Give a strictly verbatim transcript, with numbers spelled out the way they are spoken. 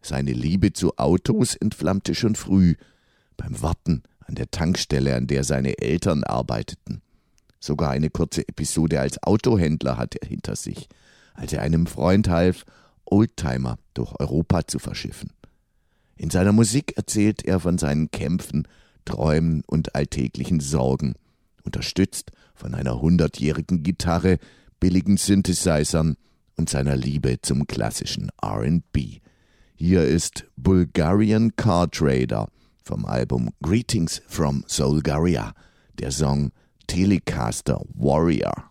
Seine Liebe zu Autos entflammte schon früh, beim Warten an der Tankstelle, an der seine Eltern arbeiteten. Sogar eine kurze Episode als Autohändler hat er hinter sich, als er einem Freund half, Oldtimer durch Europa zu verschiffen. In seiner Musik erzählt er von seinen Kämpfen, Träumen und alltäglichen Sorgen, unterstützt von einer hundertjährigen Gitarre, billigen Synthesizern und seiner Liebe zum klassischen R and B. Hier ist Bulgarian Car Trader vom Album Greetings from Solgaria, der Song Telecaster Warrior.